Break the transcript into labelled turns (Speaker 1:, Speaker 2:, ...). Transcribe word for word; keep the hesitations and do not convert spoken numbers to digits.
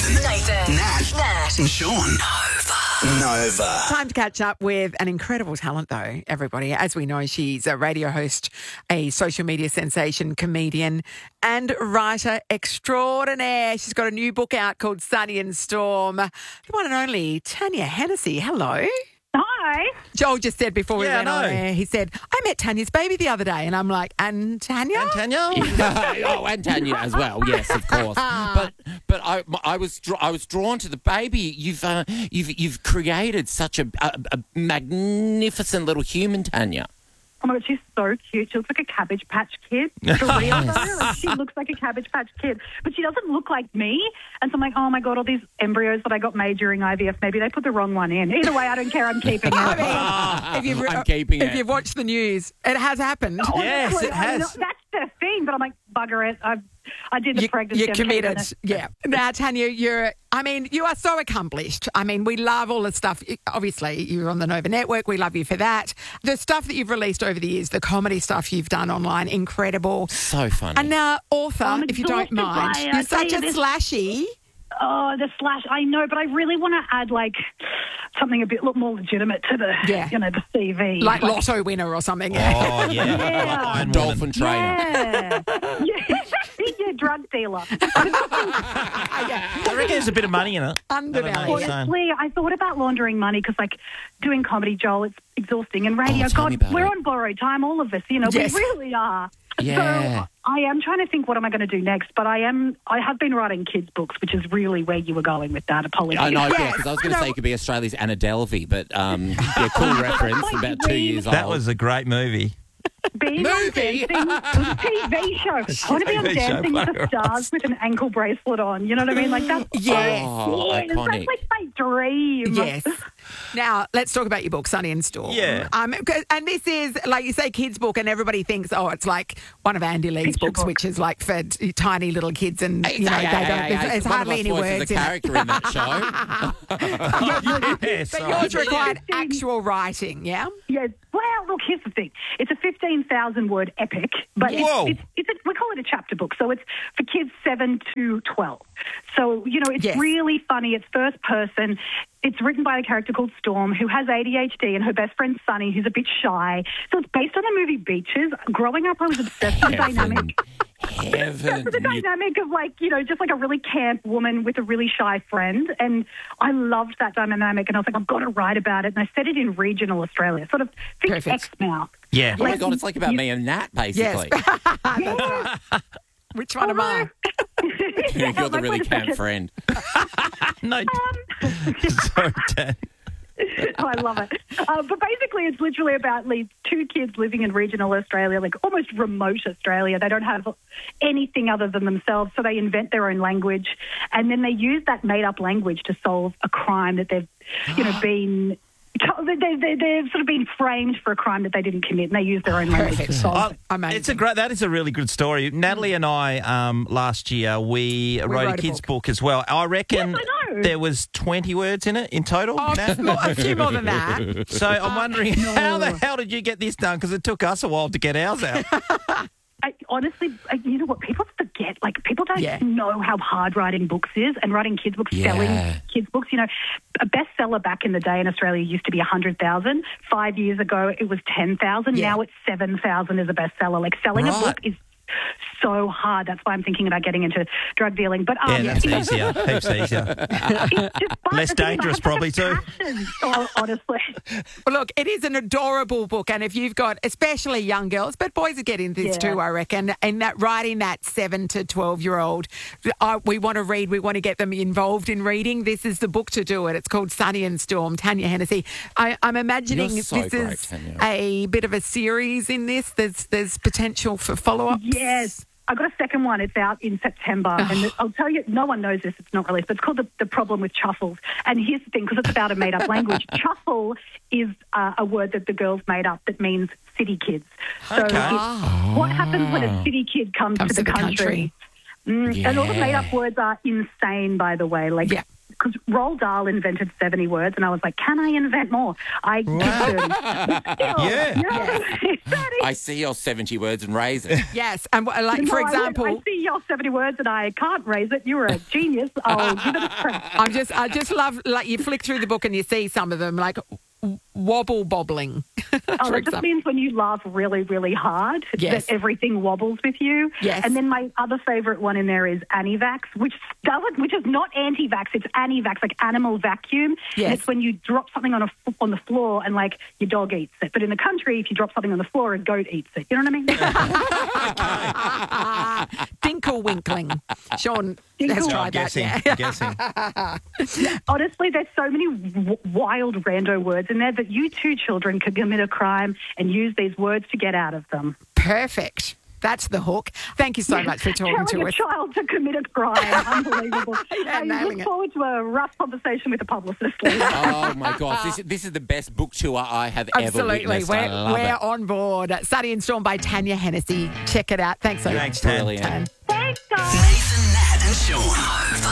Speaker 1: Nathan,
Speaker 2: Nathan,
Speaker 1: Nat,
Speaker 2: Nat,
Speaker 1: and Sean. Nova. Nova.
Speaker 3: Time to catch up with an incredible talent, though, everybody. As we know, she's a radio host, a social media sensation, comedian, and writer extraordinaire. She's got a new book out called Sunny and Storm. The one and only Tanya Hennessy. Hello.
Speaker 4: Hi.
Speaker 3: Joel just said before we
Speaker 5: Yeah,
Speaker 3: went
Speaker 5: I
Speaker 3: on
Speaker 5: know.
Speaker 3: air, he said, I met Tanya's baby the other day. And I'm like, and Tanya?
Speaker 5: And Tanya?
Speaker 6: oh, and Tanya as well. Yes, of course. But but I I was dra- I was drawn to the baby. You've uh, you've you've created such a, a, a magnificent little human, Tanya.
Speaker 4: Oh my God, she's so cute. She looks like a Cabbage Patch Kid. For real, though. Like, she looks like a Cabbage Patch Kid. But she doesn't look like me. And so I'm like, oh my God, all these embryos that I got made during I V F, maybe they put the wrong one in. Either way, I don't care. I'm keeping it.
Speaker 3: I mean, if you've,
Speaker 6: I'm keeping
Speaker 3: if
Speaker 6: it.
Speaker 3: you've watched the news, it has happened.
Speaker 5: Yes,
Speaker 4: Honestly,
Speaker 5: it
Speaker 4: I mean,
Speaker 5: has.
Speaker 4: that's the thing. But I'm like, bugger it. I've, I did the
Speaker 3: You-
Speaker 4: pregnancy.
Speaker 3: You're
Speaker 4: I'm keeping
Speaker 3: committed.
Speaker 4: it.
Speaker 3: Yeah. Now, Tanya, you're, I mean, you are so accomplished. I mean, we love all the stuff. Obviously, you're on the Nova Network. We love you for that. The stuff that you've released over the years, the comedy stuff you've done online, incredible.
Speaker 6: So funny.
Speaker 3: And now, author,
Speaker 4: I'm
Speaker 3: if you don't
Speaker 4: exhausted
Speaker 3: mind,
Speaker 4: by it.
Speaker 3: you're
Speaker 4: I
Speaker 3: such
Speaker 4: tell
Speaker 3: a
Speaker 4: you this-
Speaker 3: slashy.
Speaker 4: Oh, the slash. I know, but I really want to add like something a bit look more legitimate to the,
Speaker 3: Yeah.
Speaker 4: you know, the C V.
Speaker 3: Like lotto winner or something.
Speaker 5: Oh, yeah.
Speaker 4: Yeah.
Speaker 5: Iron
Speaker 6: Dolphin trainer.
Speaker 4: Yeah. yeah. yeah, drug dealer.
Speaker 5: I reckon there's a bit of money in it. I don't know what
Speaker 3: Underbelly.
Speaker 5: you're saying.
Speaker 4: Honestly, I thought about laundering money because, like, doing comedy, Joel, it's exhausting. And radio,
Speaker 6: Oh, tell me
Speaker 4: God,
Speaker 6: about
Speaker 4: we're
Speaker 6: it.
Speaker 4: on borrowed time, all of us, you know,
Speaker 3: Yes.
Speaker 4: we really are.
Speaker 6: Yeah.
Speaker 4: So I am trying to think what am I going to do next, but I am, I have been writing kids' books, which is really where you were going with that. Apologies.
Speaker 6: I know, yeah,
Speaker 3: Yes,
Speaker 6: because I was
Speaker 3: I
Speaker 6: going to
Speaker 3: know.
Speaker 6: say it could be Australia's Anna Delvey, but um, yeah, cool reference, about two years old.
Speaker 5: That was a great movie.
Speaker 4: Being on
Speaker 6: Movie?
Speaker 4: Dancing, it was a T V show. I want to be on
Speaker 5: T V show,
Speaker 4: Dancing with the
Speaker 5: right.
Speaker 4: Stars with an ankle bracelet on. You know what I mean? Like that's
Speaker 3: Yes.
Speaker 6: Oh,
Speaker 4: yes,
Speaker 6: iconic.
Speaker 4: that's like my dream.
Speaker 3: Yes. Now, let's talk about your book, Sunny and Storm.
Speaker 5: Yeah.
Speaker 3: Um, 'cause- and this is, like you say, kids' book, and everybody thinks, oh, it's like one of Andy Lee's
Speaker 4: Picture
Speaker 3: books,
Speaker 4: book.
Speaker 3: which is like for t- tiny little kids, and,
Speaker 6: Hey,
Speaker 3: you know,
Speaker 6: hey,
Speaker 3: they
Speaker 6: hey,
Speaker 3: don't,
Speaker 6: hey,
Speaker 3: there's,
Speaker 6: hey,
Speaker 3: there's
Speaker 6: one of
Speaker 3: hardly
Speaker 6: us
Speaker 3: any
Speaker 6: voices
Speaker 3: words
Speaker 6: a
Speaker 3: in it.
Speaker 6: character in that show.
Speaker 5: Yes.
Speaker 3: But
Speaker 5: all
Speaker 3: yours
Speaker 5: right.
Speaker 3: required
Speaker 4: Yeah.
Speaker 3: actual writing, yeah?
Speaker 4: Yeah, well, look, here's the thing. It's a fifteen thousand word epic, but it's,
Speaker 5: Whoa.
Speaker 4: it's, it's a, we call it a chapter book, so it's for kids seven to twelve. So, you know, it's
Speaker 3: Yes.
Speaker 4: really funny. It's first person. It's written by a character called Storm, who has A D H D, and her best friend, Sunny, who's a bit shy. So it's based on the movie Beaches. Growing up, I was obsessed with the dynamic.
Speaker 6: Heaven.
Speaker 4: The
Speaker 6: You-
Speaker 4: dynamic of, like, you know, just like a really camp woman with a really shy friend. And I loved that dynamic. And I was like, I've got to write about it. And I set it in regional Australia, sort of think
Speaker 3: Perfect.
Speaker 4: Exmouth.
Speaker 5: Yeah.
Speaker 6: Oh my God, it's like about me and Nat, basically.
Speaker 4: Yeah.
Speaker 3: Which one am I?
Speaker 6: You're the really camp
Speaker 4: friend.
Speaker 6: friend.
Speaker 5: No. Sorry, Dan.
Speaker 4: Oh, I love it. Uh, but basically, it's literally about these two kids living in regional Australia, like almost remote Australia. They don't have anything other than themselves, so they invent their own language, and then they use that made-up language to solve a crime that they've, you know, been. They, they, they've sort of been framed for a crime that they didn't commit, and they use their own language to
Speaker 3: Perfect.
Speaker 4: solve
Speaker 5: Oh,
Speaker 4: it.
Speaker 3: Amazing.
Speaker 5: it's a great. That is a really good story. Natalie and I, um, last year, we, wrote,
Speaker 3: wrote
Speaker 5: a
Speaker 3: a
Speaker 5: kids'
Speaker 3: book.
Speaker 5: book. as well. I reckon
Speaker 4: Yes, I know.
Speaker 5: there was twenty words in it in total.
Speaker 3: Oh,
Speaker 5: Nat?
Speaker 3: more- a few more than that.
Speaker 5: So I'm wondering, how the hell did you get this done? Because it took us a while to get ours out.
Speaker 4: I, honestly, I, you know what? People forget. Like, people don't
Speaker 3: Yeah.
Speaker 4: know how hard writing books is, and writing kids' books,
Speaker 6: Yeah.
Speaker 4: selling kids' books. You know, a bestseller back in the day in Australia used to be one hundred thousand. Five years ago, it was ten thousand.
Speaker 3: Yeah.
Speaker 4: Now it's seven thousand as a bestseller. Like, selling
Speaker 6: Right.
Speaker 4: a book is so hard. That's why I'm thinking about getting into drug dealing. But um,
Speaker 5: Yeah, that's
Speaker 4: you know,
Speaker 5: easier. Heaps easier.
Speaker 4: it's just fun.
Speaker 5: Less
Speaker 4: The thing is, I
Speaker 5: dangerous
Speaker 4: have
Speaker 5: probably
Speaker 4: such a
Speaker 5: too.
Speaker 4: passion. Oh, honestly.
Speaker 3: Well, look, it is an adorable book, and if you've got, especially young girls, but boys are getting this
Speaker 4: Yeah.
Speaker 3: too, I reckon, and that writing that seven to twelve-year-old, uh, we want to read, we want to get them involved in reading. This is the book to do it. It's called Sunny and Storm, Tanya Hennessy. I, I'm imagining
Speaker 6: You're so
Speaker 3: this
Speaker 6: great,
Speaker 3: is
Speaker 6: Tanya.
Speaker 3: a bit of a series in this. There's, there's potential for follow-up.
Speaker 4: Yes. I got a second one. It's out in September. And I'll tell you, no one knows this. It's not released. But it's called The, the Problem with Chuffles. And here's the thing, because it's about a made-up language. Chuffle is uh, a word that the girls made up that means city kids. So
Speaker 5: Okay.
Speaker 4: it's, what happens when a city kid comes,
Speaker 3: Comes
Speaker 4: to the
Speaker 3: to the
Speaker 4: country?
Speaker 3: country.
Speaker 4: Mm, And all the
Speaker 6: Yeah.
Speaker 4: made-up words are insane, by the way. Like,
Speaker 3: Yeah.
Speaker 4: because Roald Dahl invented seventy words, and I was like, can I invent more? I
Speaker 5: Wow.
Speaker 4: did thirty. Still,
Speaker 5: Yeah.
Speaker 4: you know, thirty.
Speaker 6: I see your seventy words and raise it.
Speaker 3: Yes, and uh, like
Speaker 4: No,
Speaker 3: for
Speaker 4: I wouldn't.
Speaker 3: example,
Speaker 4: I, see your seventy words and I can't raise it. You're a genius. I'll give it a try.
Speaker 3: I'm just I just love like you flick through the book and you see some of them like w- wobble bobbling.
Speaker 4: Oh,
Speaker 3: for
Speaker 4: that just
Speaker 3: example.
Speaker 4: means when you laugh really, really hard,
Speaker 3: Yes.
Speaker 4: that everything wobbles with you.
Speaker 3: Yes.
Speaker 4: And then my other favourite one in there is Anivax, which doesn't, which is not anti-vax, it's Anivax, like animal vacuum.
Speaker 3: Yes.
Speaker 4: And it's when you drop something on a on the floor and like your dog eats it. But in the country, if you drop something on the floor, a goat eats it. You know what I mean?
Speaker 3: Dinkle-winkling. Sean has
Speaker 4: Dinkle-
Speaker 3: tried
Speaker 5: I'm
Speaker 3: that.
Speaker 5: guessing.
Speaker 3: Yeah.
Speaker 5: I'm guessing.
Speaker 4: Honestly, there's so many w- wild rando words in there that you two children could commit a crime and use these words to get out of them.
Speaker 3: Perfect. That's the hook. Thank you so much for talking
Speaker 4: Telling
Speaker 3: to
Speaker 4: a
Speaker 3: us.
Speaker 4: child to commit a crime. Unbelievable.
Speaker 3: Yeah,
Speaker 4: I
Speaker 3: nailing
Speaker 4: look
Speaker 3: it.
Speaker 4: forward to a rough conversation with a publicist later.
Speaker 6: Oh my gosh, this, this is the best book tour I have ever
Speaker 3: Absolutely.
Speaker 6: witnessed.
Speaker 3: We're,
Speaker 6: I love
Speaker 3: we're
Speaker 6: it.
Speaker 3: on board. Study and Storm by Tanya Hennessy. Check it out. Thanks so
Speaker 5: Thanks,
Speaker 3: much.
Speaker 5: Tan.
Speaker 6: Brilliant.
Speaker 3: Tan.
Speaker 4: Thanks, guys.
Speaker 1: Nathan, Nat, and Sean. Nova.